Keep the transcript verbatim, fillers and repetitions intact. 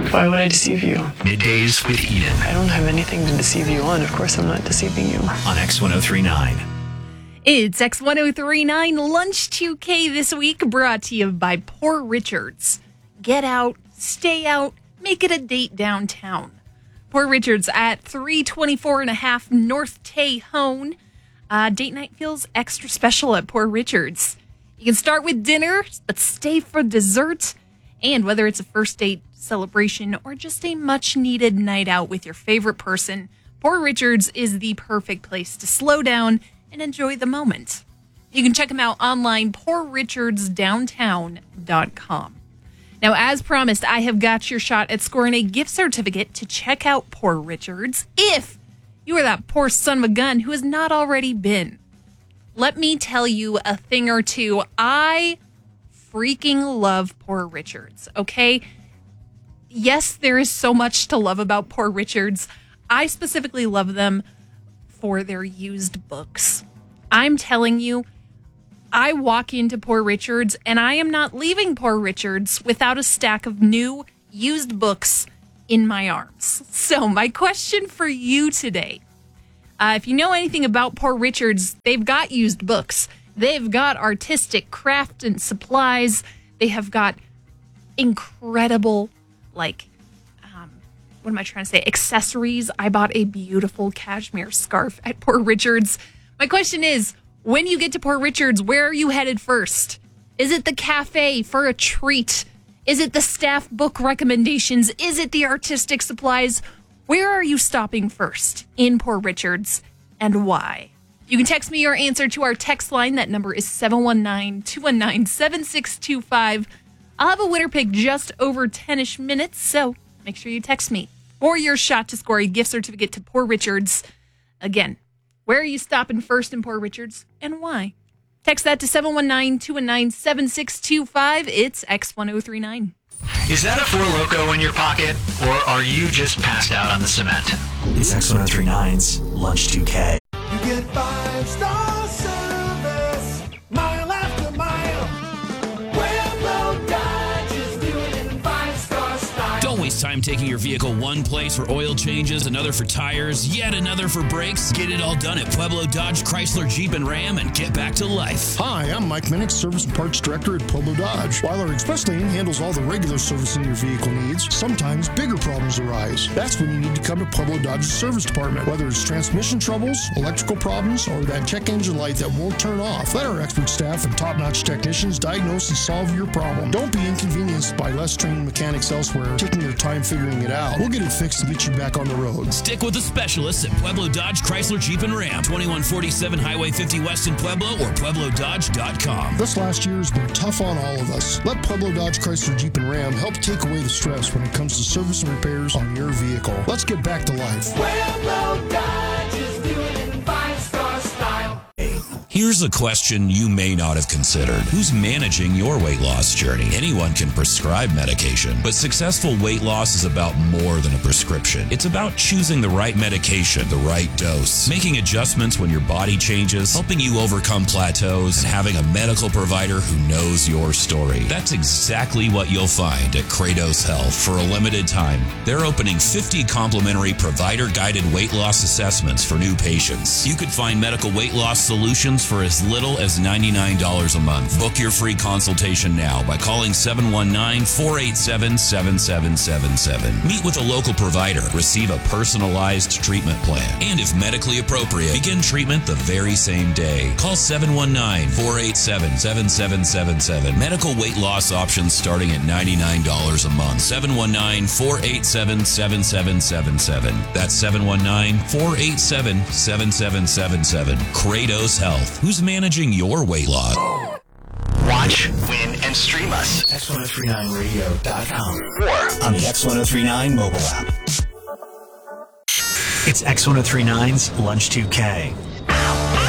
Why would I deceive you? Middays with Eden. I don't have anything to deceive you on. Of course I'm not deceiving you. On X one oh three point nine. It's X one oh three point nine Lunch two K this week, brought to you by Poor Richards. Get out, stay out, make it a date downtown. Poor Richards at three twenty-four and a half North Tejon. Uh, date night feels extra special at Poor Richards. You can start with dinner, but stay for dessert. And whether it's a first date celebration or just a much-needed night out with your favorite person, Poor Richards is the perfect place to slow down and enjoy the moment. You can check them out online, poor richards downtown dot com. Now, as promised, I have got your shot at scoring a gift certificate to check out Poor Richards if you are that poor son of a gun who has not already been. Let me tell you a thing or two. I freaking love Poor Richards, okay? Yes, there is so much to love about Poor Richards. I specifically love them for their used books. I'm telling you, I walk into Poor Richards and I am not leaving Poor Richards without a stack of new used books in my arms. So my question for you today, uh, if you know anything about Poor Richards, they've got used books. They've got artistic craft and supplies. They have got incredible, like, um, what am I trying to say? Accessories. I bought a beautiful cashmere scarf at Poor Richards. My question is, when you get to Poor Richards, where are you headed first? Is it the cafe for a treat? Is it the staff book recommendations? Is it the artistic supplies? Where are you stopping first in Poor Richards, and why? You can text me your answer to our text line. That number is seven one nine, two one nine, seven six two five. I'll have a winner pick just over ten-ish minutes, so make sure you text me for your shot to score a gift certificate to Poor Richards. Again, where are you stopping first in Poor Richards, and why? Text that to seven one nine, two one nine, seven six two five. It's X one oh three point nine. Is that a Four Loko in your pocket, or are you just passed out on the cement? It's X one oh three point nine's Lunch two K. You get five-star service, mile after mile. Pueblo Dodge is doing it in five-star style. Don't waste time taking your vehicle one place for oil changes, another for tires, yet another for brakes. Get it all done at Pueblo Dodge, Chrysler, Jeep, and Ram, and get back to life. Hi, I'm Mike Minnick, Service and Parts Director at Pueblo Dodge. While our express lane handles all the regular servicing your vehicle needs, sometimes bigger problems arise. That's when you need to come to Pueblo Dodge's service department. Whether it's transmission troubles, electrical problems, or that check engine light that won't turn off, let our expert staff and top-notch technicians diagnose and solve your problem. Don't be inconvenienced by less trained mechanics elsewhere taking their time figuring it out. We'll get it fixed and get you back on the road. Stick with the specialists at Pueblo Dodge, Chrysler, Jeep, and Ram. twenty-one forty-seven Highway fifty West in Pueblo or pueblo dodge dot com. This last year has been tough on all of us. Let Pueblo Dodge, Chrysler, Jeep, and Ram help take away the stress when it comes to service and repairs on your vehicle. Let's get back to life. Pueblo Dodge is doing it in five-star style. Here's a question you may not have considered. Who's managing your weight loss journey? Anyone can prescribe medication, but successful weight loss is about more than a prescription. It's about choosing the right medication, the right dose, making adjustments when your body changes, helping you overcome plateaus, and having a medical provider who knows your story. That's exactly what you'll find at Kratos Health. For a limited time, they're opening fifty complimentary provider-guided weight loss assessments for new patients. You could find medical weight loss solutions for as little as ninety-nine dollars a month. Book your free consultation now by calling seven one nine, four eight seven, seven seven seven seven. Meet with a local provider. Receive a personalized treatment plan. And if medically appropriate, begin treatment the very same day. Call seven one nine, four eight seven, seven seven seven seven. Medical weight loss options starting at ninety-nine dollars a month. seven one nine, four eight seven, seven seven seven seven. That's seven one nine, four eight seven, seven seven seven seven. Kratos Health. Who's managing your weight loss? Watch, win, and stream us. X one oh three nine radio dot com or on the X one oh three nine mobile app. It's X one oh three point nine's Lunch two K.